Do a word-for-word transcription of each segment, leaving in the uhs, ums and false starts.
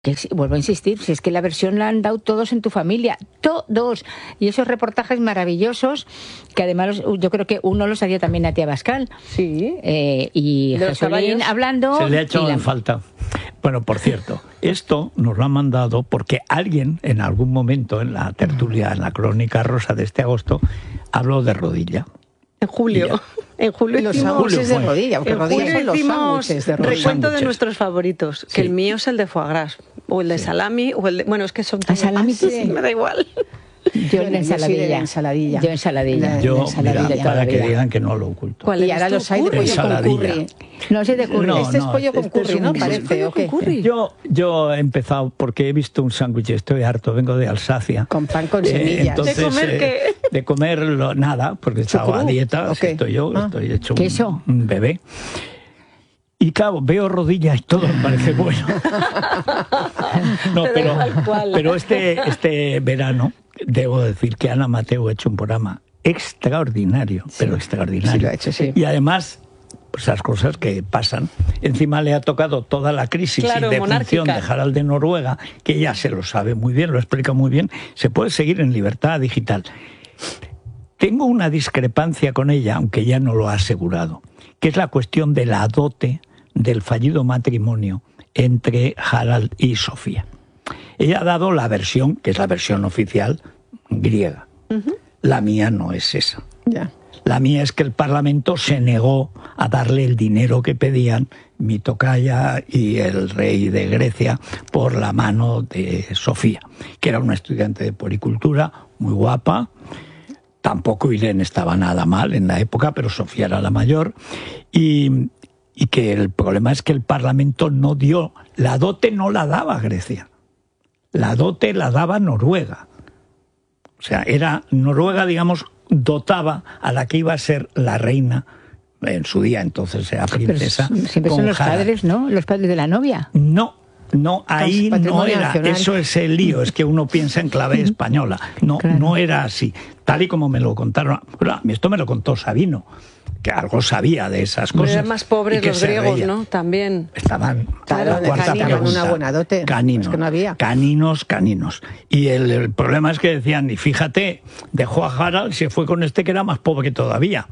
Que vuelvo a insistir, si es que la versión la han dado todos en tu familia, todos, y esos reportajes maravillosos que además yo creo que uno los hacía también a Tía Bascal, sí, eh, y Jesulín hablando. Se le ha echado la... en falta. Bueno, por cierto, esto nos lo han mandado porque alguien en algún momento en la tertulia, en la Crónica Rosa de este agosto, habló de rodilla. En julio. En julio los hicimos sándwiches de rodilla, porque en rodilla julio son los hicimos sándwiches de rodilla. recuento de Sándwiches. nuestros favoritos, que Sí. el mío es el de foie gras, o el de Sí. salami, o el de... Bueno, es que son... ¿A salami tú sí, sí? me da igual. Yo en Yo sí de la ensaladilla. ensaladilla. Yo ensaladilla. La- Yo, la ensaladilla mira, de para toda que la vida. digan que no lo oculto. ¿Cuál Y eres ahora tú? los hay de Curry. pollo con Ensaladilla. curry. No sé de curry. No, este es no, pollo con este curry, es ¿no? un- Parece, ¿o qué? curry. Yo, yo he empezado porque he visto un sándwich, estoy harto, vengo de Alsacia. Con pan con Eh, semillas. entonces, ¿De comer eh, qué? De comer lo- nada, porque estaba a ¿Chucrú? dieta, ¿O así qué? estoy yo, Ah. estoy hecho ¿Queso? un, un bebé. Y claro, veo rodillas y todo me parece bueno. No, Te da pero, igual cuál. pero este, este verano, debo decir que Ana Mateo ha hecho un programa extraordinario, pero extraordinario. sí lo ha hecho, sí. Y además, pues esas cosas que pasan. Encima le ha tocado toda la crisis Claro, y de función de monárquica. Harald de Noruega, que ella se lo sabe muy bien, lo explica muy bien. Se puede seguir en Libertad Digital. Tengo una discrepancia con ella, aunque ya no lo ha asegurado, que es la cuestión de la dote del fallido matrimonio entre Harald y Sofía. Ella ha dado la versión, que es la versión oficial, griega. Uh-huh. La mía no es esa. Ya. La mía es que el Parlamento se negó a darle el dinero que pedían mi tocaya y el rey de Grecia por la mano de Sofía, que era una estudiante de puericultura muy guapa. Tampoco Irene estaba nada mal en la época, pero Sofía era la mayor. Y, y que el problema es que el Parlamento no dio, la dote no la daba Grecia. La dote la daba Noruega. O sea, era Noruega, digamos, dotaba a la que iba a ser la reina en su día, entonces era princesa. Pero siempre son los Harald. padres, ¿no? Los padres de la novia. No, no, ahí no patrimonio era. nacional. Eso es el lío, es que uno piensa en clave española. No, Claro. no era así. Tal y como me lo contaron. Bueno, a mí esto me lo contó Sabino, que algo sabía de esas Hombre, cosas. eran más y pobres que los se griegos, reía. ¿no? También. Estaban Claro, la cuarta caninos, pregunta. una buena dote. Caninos, Es que no había. caninos, caninos. Y el, el problema es que decían, y fíjate, dejó a Harald, se fue con este que era más pobre todavía.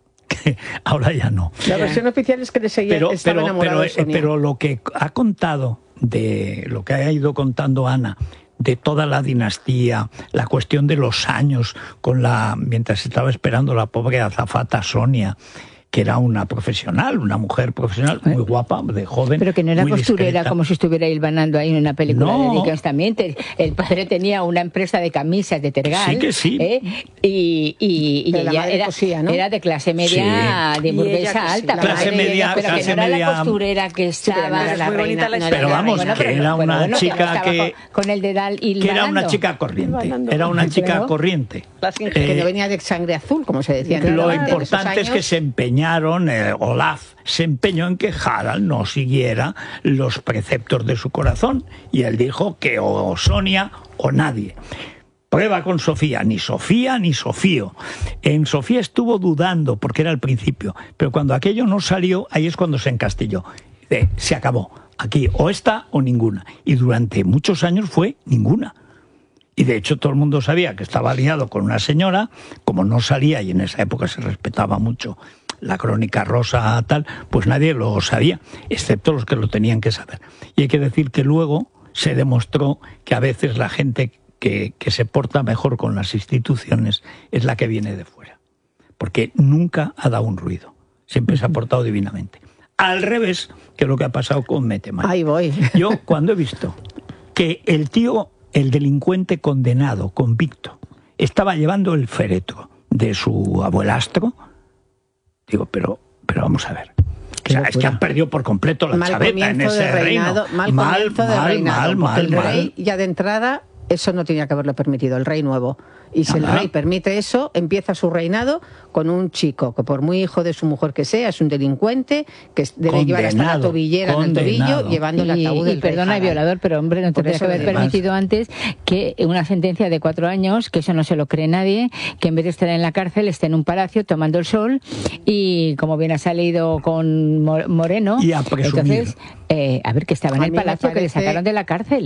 Que ahora ya no. La versión oficial es que le seguía, Pero, estaba pero, enamorado pero, de Sonia. pero lo que ha contado, de lo que ha ido contando Ana, de toda la dinastía, la cuestión de los años, con la mientras estaba esperando la pobre azafata Sonia, que era una profesional, una mujer profesional, muy guapa, de joven. Pero que no era muy costurera, discreta. como si estuviera hilvanando ahí en una película No. de Dickens también. Te- El padre tenía una empresa de camisas de Tergal. Sí que sí. ¿eh? Y, y, y Pero la ella madre era, cosía, ¿no? era de clase media, Sí. de Y burguesa ella que sí, alta. la pero clase era- media- pero que clase no era media- la costurera que Sí, pero no estaba... era la muy bonita reina. la no historia. Pero la vamos, reina. que pero- era pero una bueno, chica no estaba que- con, con el dedal hilvanando. Que era una chica corriente. Hilvanando. Era una chica Claro. corriente. Las que- Que Eh, no venía de sangre azul, como se decía. Lo antiguamente. En esos importante es que años, se empeñaron, eh, Olaf se empeñó en que Harald no siguiera los preceptos de su corazón y él dijo que o Sonia o nadie. Prueba con Sofía, ni Sofía ni Sofío. En Sofía estuvo dudando porque era el principio, pero cuando aquello no salió, ahí es cuando se encastilló. Eh, se acabó. Aquí o esta o ninguna. Y durante muchos años fue ninguna. Y de hecho todo el mundo sabía que estaba liado con una señora, como no salía y en esa época se respetaba mucho la Crónica Rosa tal, pues nadie lo sabía, excepto los que lo tenían que saber. Y hay que decir que luego se demostró que a veces la gente que, que se porta mejor con las instituciones es la que viene de fuera. Porque nunca ha dado un ruido, siempre se ha portado divinamente. Al revés que lo que ha pasado con Meteman. Ahí voy. Yo cuando he visto que el tío, el delincuente condenado, convicto, estaba llevando el féretro de su abuelastro, digo, pero, pero vamos a ver. O sea, es que han perdido por completo la Mal chaveta en comienzo ese de reinado, reino. mal mal, comienzo de mal, reinado, mal, porque mal, el mal. rey ya de entrada eso no tenía que haberlo permitido, el rey nuevo. Y si Ajá. el rey permite eso, empieza su reinado con un chico que, por muy hijo de su mujer que sea, es un delincuente, que debe Condenado, llevar hasta la tobillera en el condenado. tobillo, llevando el Y, ataúd y del rey perdona, Harald. violador, pero hombre, no Por tendría eso que haber además- permitido antes que una sentencia de cuatro años, que eso no se lo cree nadie, que en vez de estar en la cárcel esté en un palacio tomando el sol y como bien ha salido con Mo- Moreno, Y a presumir. entonces, eh, a ver, que estaba en A el mí me palacio, que le parece- sacaron de la cárcel.